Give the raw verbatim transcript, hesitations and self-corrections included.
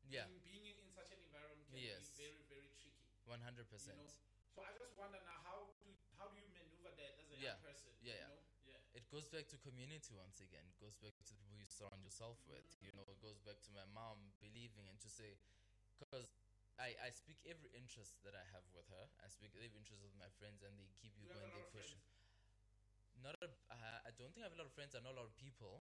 Yeah. Being, being in, in such an environment can Yes. be very, very tricky. one hundred You percent. know? So I just wonder now, how do how do you maneuver that as a Yeah. young person? Yeah, yeah. You know? Yeah. It goes back to community once again. It goes back to the people you surround yourself with. You know, it goes back to my mom believing and to say, because I, I speak every interest that I have with her. I speak every interest with my friends, and they keep you You have going. a lot They of push. friends. Not a, uh, I don't think I have a lot of friends. I know a lot of people.